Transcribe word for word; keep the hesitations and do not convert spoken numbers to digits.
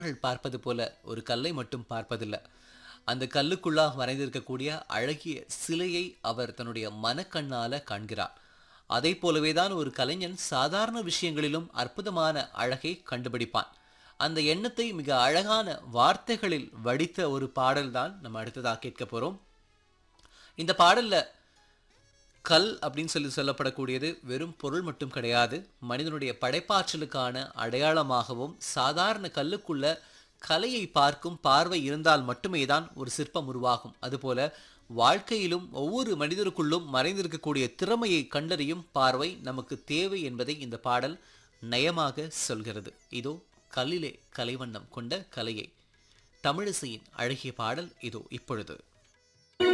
பார்ப்பது போல ஒரு கல்லை மட்டும் பார்ப்பதில்ல. அந்த கல்லுக்குள்ளாக மறைந்திருக்கக்கூடிய அழகிய சிலையை அவர் தன்னுடைய மனக்கண்ணால காண்கிறார். அதை போலவே தான் ஒரு கலைஞன் சாதாரண விஷயங்களிலும் அற்புதமான அழகை கண்டுபிடிப்பான். அந்த எண்ணத்தை மிக அழகான வார்த்தைகளில் வடித்த ஒரு பாடல் தான் நம்ம அடுத்ததாக கேட்க போறோம். இந்த பாடல்ல கல் அப்படின்னு சொல்லி சொல்லப்படக்கூடியது வெறும் பொருள் மட்டும் கிடையாது. மனிதனுடைய படைப்பாற்றலுக்கான அடையாளமாகவும், சாதாரண கல்லுக்குள்ள கலையை பார்க்கும் பார்வை இருந்தால் மட்டுமே தான் ஒரு சிற்பம் உருவாகும். அதுபோல வாழ்க்கையிலும் ஒவ்வொரு மனிதருக்குள்ளும் மறைந்திருக்கக்கூடிய திறமையை கண்டறியும் பார்வை நமக்கு தேவை என்பதை இந்த பாடல் நயமாக சொல்கிறது. இதோ கல்லிலே கலைவண்ணம் கொண்ட கலையை தமிழிசையின் அழகிய பாடல் இதோ இப்பொழுது.